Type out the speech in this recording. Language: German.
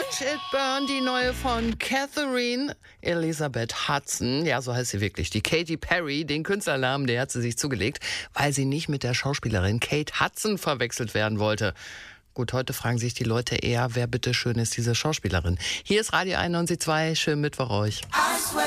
Watch It Burn, die neue von Catherine Elizabeth Hudson. Ja, so heißt sie wirklich. Die Katy Perry, den Künstlernamen, der hat sie sich zugelegt, weil sie nicht mit der Schauspielerin Kate Hudson verwechselt werden wollte. Gut, heute fragen sich die Leute eher, wer bitteschön ist diese Schauspielerin. Hier ist Radio 91.2. Schönen Mittwoch euch.